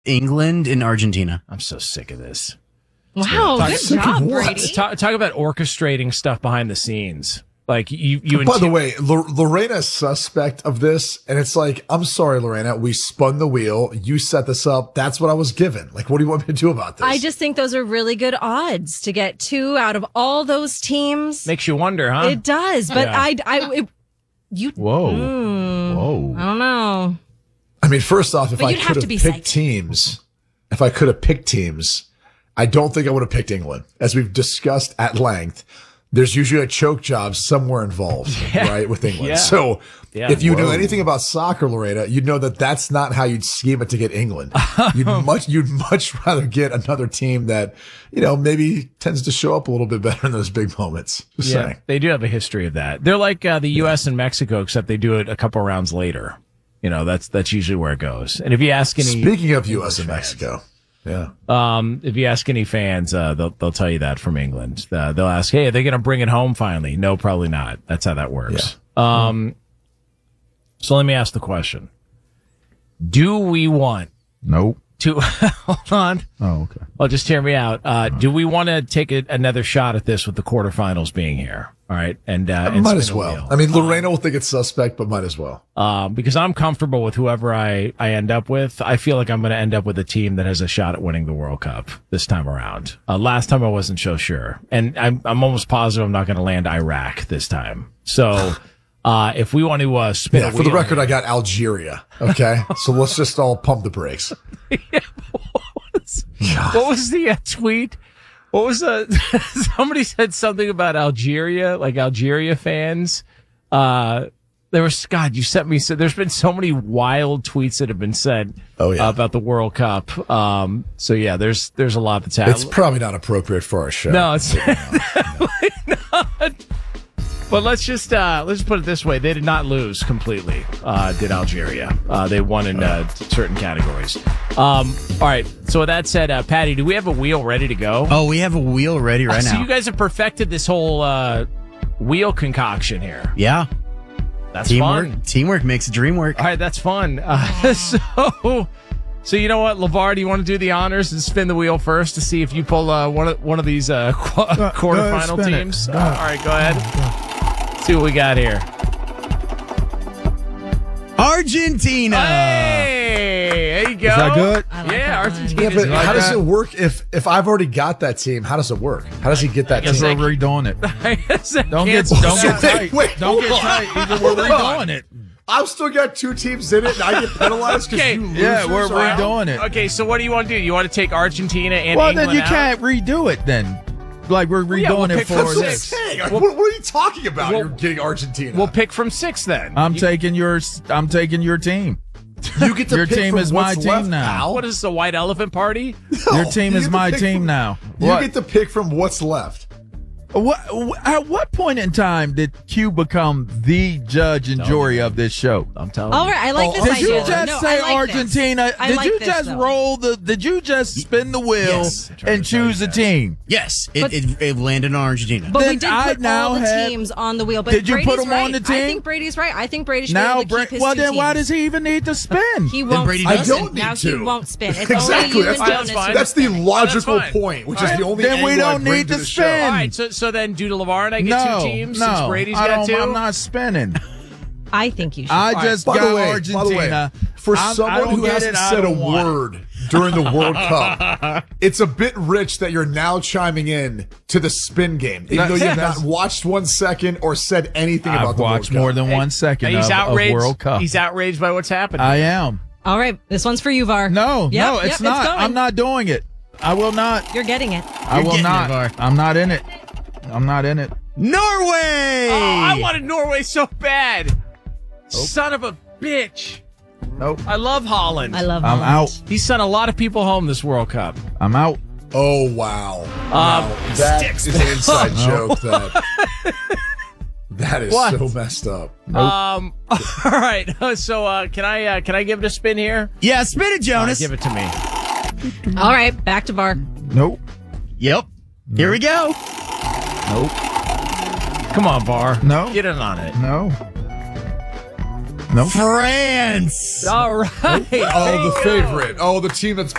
England and Argentina. I'm so sick of this. Wow, good job, Brady. Talk about orchestrating stuff behind the scenes. Like you. By the way, Lorena's suspect of this, and it's like, I'm sorry, Lorena, we spun the wheel. You set this up. That's what I was given. Like, what do you want me to do about this? I just think those are really good odds to get 2 out of all those teams. Makes you wonder, huh? It does, but Yeah. Whoa. I don't know. I mean, first off, if But I you'd have could to have be picked psyched. teams, I don't think I would have picked England. As we've discussed at length, there's usually a choke job somewhere involved, right, with England. Yeah. So if you Whoa. knew anything about soccer, Lorena, you'd know that that's not how you'd scheme it to get England. You'd much rather get another team that, maybe tends to show up a little bit better in those big moments. Just saying. They do have a history of that. They're like the U.S. and Mexico, except they do it a couple rounds later. That's usually where it goes. And if you ask any, speaking of U.S. and Mexico. Yeah. If you ask any fans, they'll tell you that from England. They'll ask, "Hey, are they going to bring it home finally?" No, probably not. That's how that works. Yeah. So let me ask the question: do we want Nope. to hold on? Oh, okay. Well, just hear me out. Do we want to take another shot at this with the quarterfinals being here? All right, and might as spin the well. wheel. I mean, Lorena will think it's suspect, but might as well. Because I'm comfortable with whoever I end up with. I feel like I'm going to end up with a team that has a shot at winning the World Cup this time around. Last time I wasn't so sure, and I'm almost positive I'm not going to land Iraq this time. So, if we want to spin, for the record, I got Algeria. Okay, so let's just all pump the brakes. What was the tweet? What was somebody said something about Algeria, like Algeria fans. There was, God, you sent me, so there's been so many wild tweets that have been sent about the World Cup. So yeah, there's a lot that's happening. It's probably not appropriate for our show. No, it's definitely not. But let's put it this way. They did not lose completely, did Algeria. They won in certain categories. All right. So with that said, Patty, do we have a wheel ready to go? Oh, we have a wheel ready right now. So you guys have perfected this whole wheel concoction here. Yeah. That's Teamwork. fun. Teamwork makes the dream work. All right, that's fun. So you know what, LeVar, do you want to do the honors and spin the wheel first to see if you pull one of these quarterfinal teams? All right, go ahead. See what we got here. Argentina. Hey, there you go. Is that good? Yeah, Argentina. Yeah, but how does it work if I've already got that team? How does it work? How does he get that Because team? we're redoing it. Don't get tight. Wait, Don't get tight. Either we're hold on. redoing it. I've still got 2 teams in it, and I get penalized because Okay. you lose. Yeah, we're redoing it. Okay, so what do you want to do? You want to take Argentina and Well, England then you out? can't redo it then. Like we're yeah, we'll redoing it pick for from That's what I'm this. saying. What are you talking about? Well, You're getting Argentina. We'll pick from 6 then. I'm taking your team. you get to your pick team from is my what's team left, now. pal. What is this, the White Elephant Party? No, Your team you is get to my pick team from- now. You What? get to pick from what's left. At what point in time did Q become the judge and jury of this show? I'm telling All you. right, I like this Did idea. you though. just No, say I like this. Argentina? I Did like you this, just though. Did you just spin the wheel Yes. and choose a team? Yes, But- it landed on Argentina. But we Then did I put now all the have- teams on the wheel. But Did you put Brady's them on right. the I team? think Brady's right. I think Brady should Now, be able to keep his well, 2 then why teams. does he even need to spin? He won't Brady spin. doesn't. I don't need Now to. he won't spin. It's Exactly. only you That's and fine. Jonas. That's fine. That's the logical fine. point, which is the only Then we angle I don't bring need to the spin. show. All right, so then do LeVar and I get 2 teams since no, Brady's I got don't, 2? I'm not spinning. I think you should. I just By got the way, Argentina. for I someone don't who get hasn't it, I said a don't want it. word during the World Cup, it's a bit rich that you're now chiming in to the spin game, even though you've not watched 1 second or said anything about I've the World watched Cup. more than 1 second He's of outraged. World Cup. He's outraged by what's happening. I am. All right, this one's for you, Var. No, Yep, it's yep, not. going. I'm not doing it. I will not. You're getting it. I will getting not. it, Var. I'm not in it. I'm not in it. Norway! Oh, I wanted Norway so bad. Son of a bitch. Nope. I love Holland. I love I'm Holland. out. He sent a lot of people home this World Cup. I'm out. Oh, wow. That is an inside joke that is What? so messed up. All right. So can I give it a spin here? Yeah, spin it, Jonas. Give it to me. All right, back to Var. Nope. Yep. Here we go. Nope. Come on, Var. No. Get in on it. No. Nope. France. All right. Oh, the favorite. Oh, the team that's